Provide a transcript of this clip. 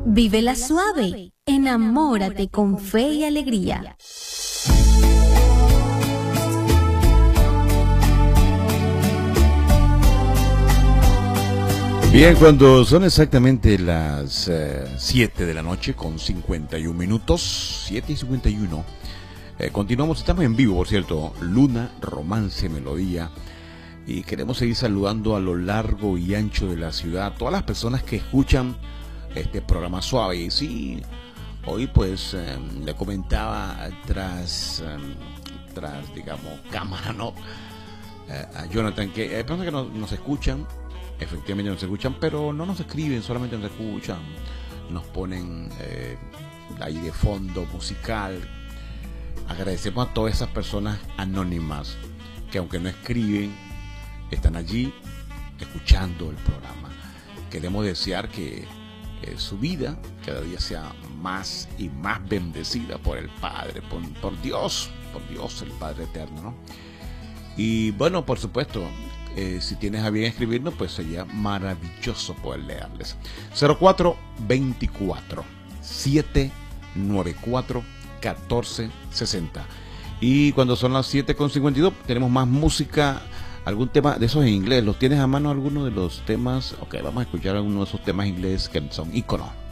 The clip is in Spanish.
Vívela suave, enamórate con fe y alegría. Bien, cuando son exactamente las 7 de la noche con 51 minutos, 7 y 51, continuamos, estamos en vivo, por cierto, Luna, Romance, Melodía, y queremos seguir saludando a lo largo y ancho de la ciudad, todas las personas que escuchan este programa suave. Y sí, hoy pues le comentaba tras digamos, cámara, ¿no? A Jonathan, que hay personas que nos escuchan. Efectivamente nos escuchan, pero no nos escriben, solamente nos escuchan, nos ponen ahí de fondo musical. Agradecemos a todas esas personas anónimas que, aunque no escriben, están allí escuchando el programa. Queremos desear que su vida cada día sea más y más bendecida por el Padre, por Dios el Padre Eterno, ¿no? Y bueno, por supuesto, si tienes a bien escribirnos, pues sería maravilloso poder leerles. 0424 794 1460. Y cuando son las 7:52 tenemos más música, algún tema de esos en inglés. ¿Los tienes a mano alguno de los temas? Ok, vamos a escuchar algunos de esos temas en inglés que son íconos.